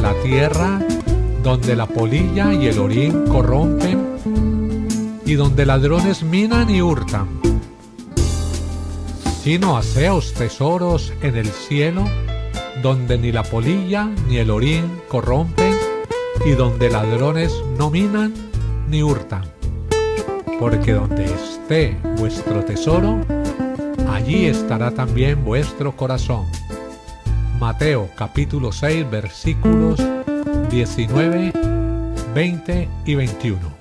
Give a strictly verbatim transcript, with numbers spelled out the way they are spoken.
la tierra donde la polilla y el orín corrompen, y donde ladrones minan y hurtan, sino haceos tesoros en el cielo, donde ni la polilla ni el orín corrompen, y donde ladrones no minan ni hurtan. Porque donde esté vuestro tesoro, allí estará también vuestro corazón. Mateo capítulo seis versículos diecinueve, veinte y veintiuno.